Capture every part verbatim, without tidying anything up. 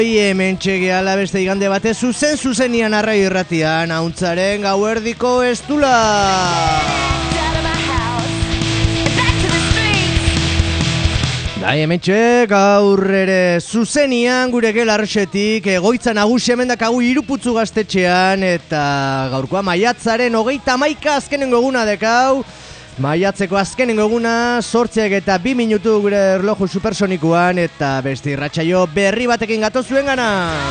Hemen txegeala beste igande batez zuzen zuzenian arrai irratian hauntzaren gauerdiko estula. Bai, hemen txe gaur ere zuzenian gure gelarresetik egoitza nagusi hemen dakagu Iruputzu gaztetxean eta gaurkoa maiatzaren hogeita hamaika azkenengo eguna dekau. Maiatzeko azkenengo eguna, sortziak eta bi minutu gure erloju supersonikoan eta beste irratsaio berri batekin gatoz zuen gana.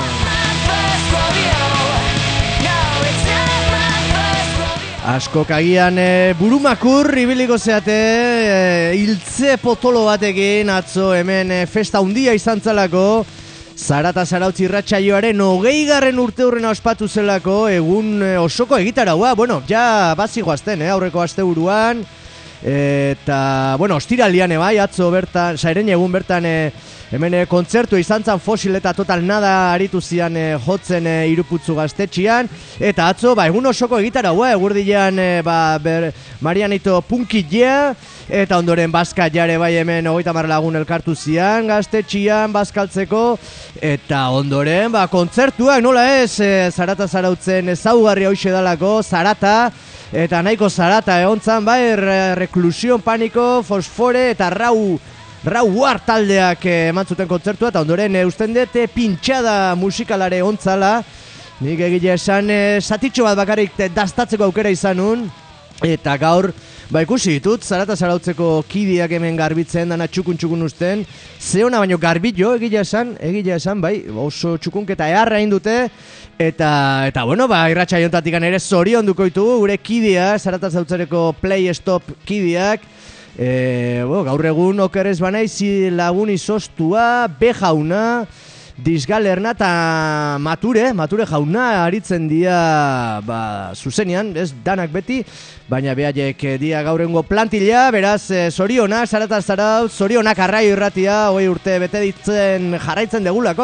Askok agian e, burumakur ibiliko zeate, e, hiltze potolo batekin atzo hemen e, festa handia izan zalako. Zarata Zarautz irratsaioaren hogei garren urte hurrena ospatu zelako egun e, osoko egitaraua. Bueno, ja bazi goazten, eh, aurreko asteburuan. Eta, bueno, ostiralian bai, atzo bertan, sairen egun bertan e, hemen e, kontzertu izan zan Fosil eta Total Nada aritu zian e, jotzen e, Iruputzu gaztetxian. Eta atzo, ba, egun osoko egitaraua, egurdian e, ba, ber, Marianito punkilea. Eta ondoren bazka jare bai hemen hogeita hamar lagun elkartu zian gaztetxian bazkaltzeko. Eta ondoren ba, kontzertuak nola ez e, Zarata Zarautzen ezaugarri hoxe dalako Zarata. Eta nahiko Zarata egontzan bai Reklusion, Paniko, Fosfore eta Rau Rau War taldeak eman zuten kontzertua. Eta ondoren e, usten dute pintxada musikalare ontzala. Nik egile esan e, satitxo bat bakarrik dastatzeko aukera izanun. Eta gaur ba ikusi ditut, Zarata Zarautzeko kidiak hemen garbitzen, dana txukun-txukun usten. Zeona baino garbillo, egila esan, egila esan, bai, oso txukunketa eharra indute. Eta, eta bueno, ba, irratsaioetatik ere zorion duko ditugu, gure kidia, Zarata Zarautzeko Play Stop kidiak. E, bo, gaur egun okerrez banaizi lagun izostua, B jauna, Disgalerna eta Mature, Mature jauna aritzen dia ba, zuzenean, ez danak beti, baina behaiek dia gaurengo plantilla, beraz, e, zorionak, Zarata Zarautz, zorionak arraio irratia, hogei urte bete ditzen jarraitzen degulako.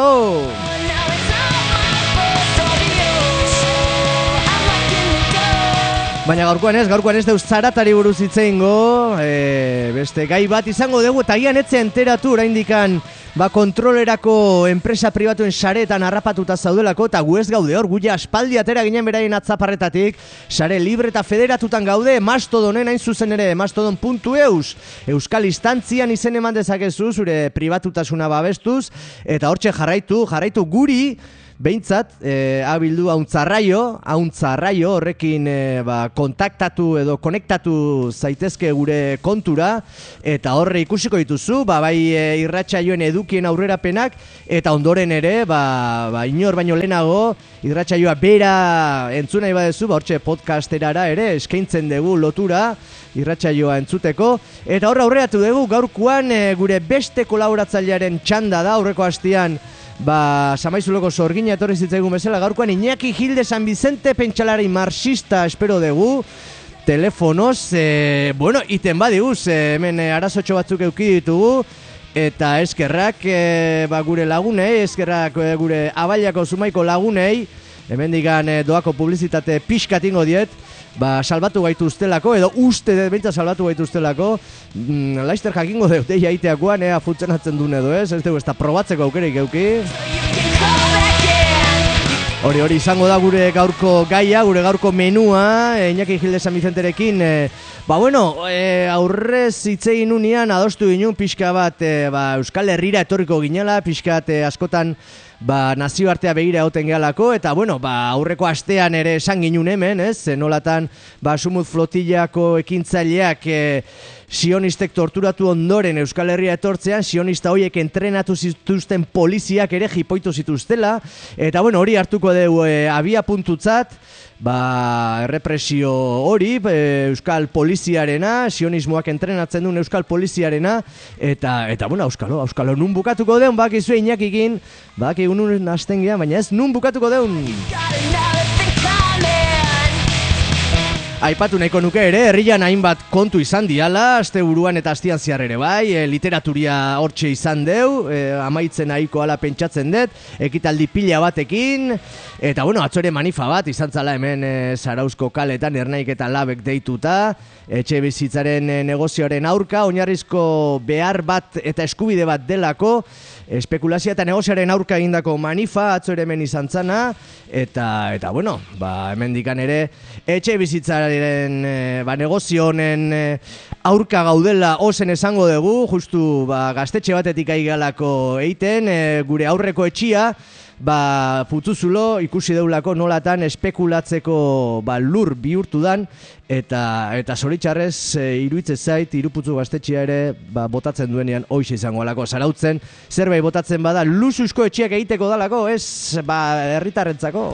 Baina gaurkoan ez, gaurkoan ez deuz Zaratari buruz hitzeingo, e, beste gai bat izango dugu, eta gian etzea enteratu oraindikan ba kontrolerako enpresa pribatuen sareetan harrapatuta zaudelako, eta gu ez gaude hor, gu ja aspaldi atera ginen beraien atzaparretatik, sare libre eta federatutan gaude, Mastodonen hain zuzen ere, mastodon puntu eus, euskal instantzian izen eman dezakezu, zure pribatutasuna babestuz, eta hortxe jarraitu, jarraitu guri, behintzat, e, abildu hauntzarraio, hauntzarraio horrekin e, ba, kontaktatu edo konektatu zaitezke gure kontura, eta horre ikusiko dituzu, ba, bai e, irratsaioen edukien aurrerapenak, eta ondoren ere, ba, ba, inor baino lehenago, irratsaioa bera entzun nahi badezu, ba, hortxe podcasterara ere eskaintzen dugu lotura, irratsaioa entzuteko, eta horre aurreratu dugu, gaurkoan e, gure beste kolaboratzailearen txanda da, aurreko hastian, ba, Samaizuloko sorgina etorri zitzaigun bezala, gaurkoan Iñaki Gilde San Vicente pentsalari marxista espero dugu, telefonoz, e, bueno, iten badiguz, e, hemen e, arazotxo batzuk euki ditugu, eta eskerrak e, ba, gure lagunei, eskerrak e, gure Abaiako Zumaiko lagunei, hemen digan e, doako publizitate pixkatingo diet, ba, salbatu gaitu ustelako, edo uste dut behintzat salbatu gaitu ustelako, mm, laister jakingo dut, deia iteakoan, ea funtzionatzen duen edo ez, ez dugu ez da probatzeko aukerik euki. Hori hori izango da gure gaurko gaia, gure gaurko menua, e, Iñaki Gilde San Vicenterekin, e, ba bueno, e, aurrez hitzegin unian adostu ginen pixka bat, e, ba, Euskal Herrira etorriko ginela, pixka bat e, askotan, ba, nazioartea begira egoten gehalako, eta bueno, ba, aurreko astean ere esan ginen hemen, ez? Nolatan, ba, Sumut flotillako ekintzaileak e, sionistek torturatu ondoren Euskal Herria etortzean, sionista horiek entrenatu zituzten poliziak ere jipoitu zituztela, eta bueno, hori hartuko dugu e, abia puntutzat, ba, errepresio hori, e, Euskal poliziarena, sionismoak entrenatzen duen Euskal poliziarena, eta, eta bueno, Euskalo, Euskalo, nun bukatuko deun, bakizu Iñakikin, bakizu nun hasten gehan, baina ez, nun bukatuko deun. Aipatu nahiko nuke ere, herrian hainbat kontu izan diala, asteburuan eta astian zehar ere bai, e, literaturia hortxe izan deu, e, amaitzen nahiko ala pentsatzen dut, ekitaldi pila batekin, eta bueno, atzore manifa bat izan zala hemen e, Zarauzko kaletan Ernaik eta Labek deituta, etxe bizitzaren e, negozioaren aurka, oinarrizko behar bat eta eskubide bat delako, espekulazioa eta negoziaren aurka egindako manifa atzo ere hemen izan zana, eta, eta bueno, ba, hemen dikan ere etxe bizitzaren e, ba, negozio honen e, aurka gaudela ozen esango dugu, justu ba, gaztetxe batetik aigalako eiten, e, gure aurreko etxia, ba, putzuzulo ikusi deulako nolatan espekulatzeko ba, lur bihurtu dan, eta eta zoritxarrez e, iruitze zait iruputzu gaztetxea ere ba, botatzen duenean hoize izango alako. Zarautzen zerbait botatzen bada luxuzko etxeak egiteko dalako, ez ba, herritarrentzako.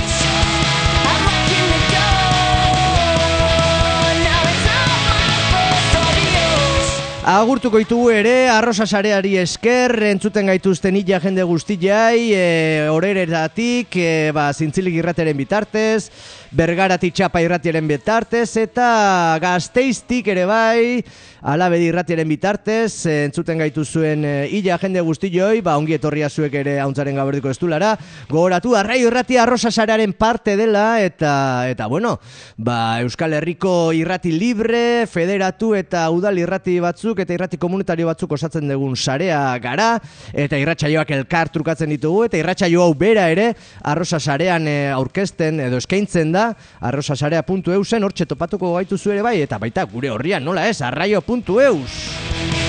Agurtuko ditugu ere, arrosa sareari esker, entzuten gaituzten illa jende guztiai, e, orereratik, e, ba, zintzilik irrateren bitartez, bergaratik txapa irratiaren bitartez, eta Gasteiztik ere bai, alabedi irratiaren bitartez, e, entzuten gaituzuen e, illa jende guztioi, ba, ongi etorria zuek ere hauntzaren gaberdiko estulara, gogoratu, arraio irratia arrosa sarearen parte dela, eta, eta bueno, ba, Euskal Herriko irrati libre, federatu eta udal irrati batzuk, eta irrati komunitario batzuk osatzen dugun sarea gara, eta irratsaioak elkar trukatzen ditugu, eta irratsaio hau bera ere arrosa sarean e, aurkezten edo eskaintzen da, arrosasarea puntu eusen, hortxe topatuko gaitu ere bai, eta baita gure horrian, nola ez, arraio puntu eus.